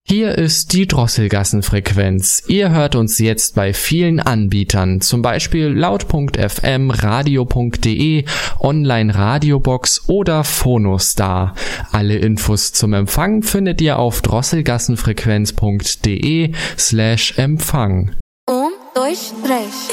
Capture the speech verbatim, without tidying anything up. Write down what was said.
Hier ist die Drosselgassenfrequenz. Ihr hört uns jetzt bei vielen Anbietern, zum Beispiel laut Punkt f m, radio Punkt de, Online-Radiobox oder Phonostar. Alle Infos zum Empfang findet ihr auf drosselgassenfrequenz Punkt de slash Empfang. Um, dois, três.